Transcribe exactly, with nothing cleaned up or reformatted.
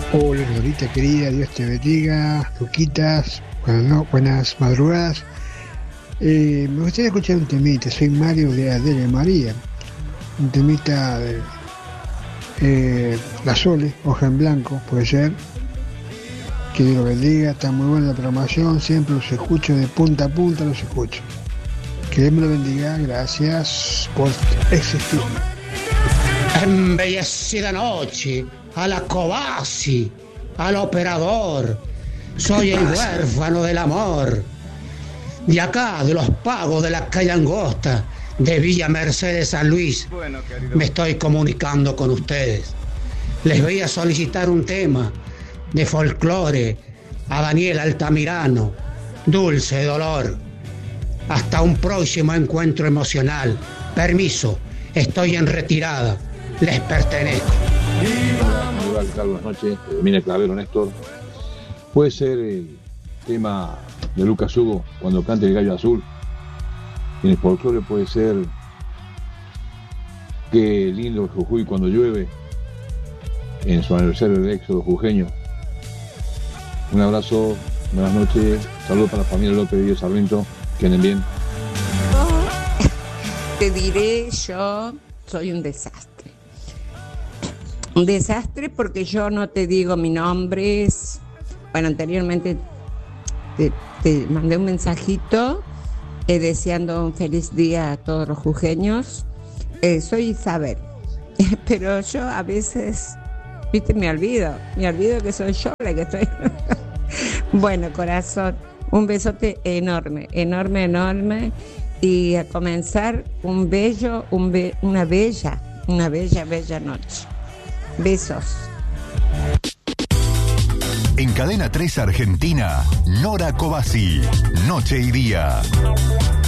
Hola, Lorita querida, Dios te bendiga. Luquitas, buenas, no, buenas madrugadas. Eh, me gustaría escuchar un temita, soy Mario de Adele María. Un temita de eh, La Sole, Hoja en Blanco, puede ser. Que Dios lo bendiga, está muy buena la programación, siempre los escucho de punta a punta, los escucho. Que Dios me lo bendiga, gracias por existir. Embellecida noche, a la Cobasi, al operador, soy el huérfano del amor. De acá, de los pagos de la calle Angosta, de Villa Mercedes San Luis, me estoy comunicando con ustedes. Les voy a solicitar un tema de folclore a Daniel Altamirano, Dulce Dolor. Hasta un próximo encuentro emocional. Permiso, estoy en retirada. Les pertenezco. Hola, buenas noches. Mira, Clavero, Néstor. Puede ser el tema de Lucas Hugo cuando cante El Gallo Azul. En el folclore puede ser Qué lindo el Jujuy cuando llueve, en su aniversario del éxodo jujeño. Un abrazo, buenas noches, saludos para la familia López de Dios Sarmiento, que anden bien. Te diré, yo soy un desastre. Un desastre porque yo no te digo mi nombre. Es, bueno, anteriormente te, te mandé un mensajito eh, deseando un feliz día a todos los jujeños. Eh, soy Isabel, pero yo a veces, viste, me olvido, me olvido que soy yo la que estoy. Bueno, corazón, un besote enorme, enorme, enorme. Y a comenzar un bello, un be- una bella, una bella, bella noche. Besos. En Cadena tres Argentina, Nora Cobasi, Noche y Día.